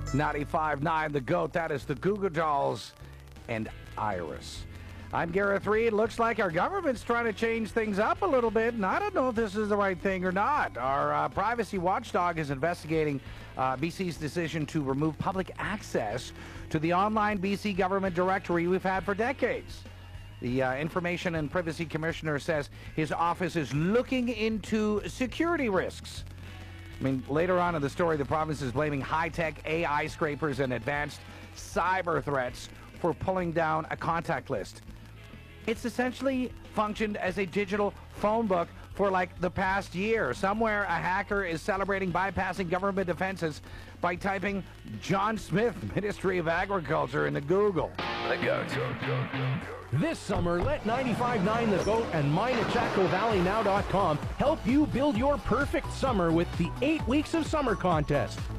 95.9 The GOAT. That is the Goo Goo Dolls and Iris. I'm Gareth Reed. Looks like our government's trying to change things up a little bit, and I don't know if this is the right thing or not. Our privacy watchdog is investigating BC's decision to remove public access to the online BC government directory we've had for decades. The Information and Privacy Commissioner says his office is looking into security risks. I mean, later on in the story, the province is blaming high-tech AI scrapers and advanced cyber threats for pulling down a contact list. It's essentially functioned as a digital phone book for like the past year. Somewhere a hacker is celebrating bypassing government defenses by typing John Smith, Ministry of Agriculture, into Google. The GOAT. This summer, let 95.9 The GOAT and mine at ChacoValleyNow.com help you build your perfect summer with the 8 Weeks of Summer contest.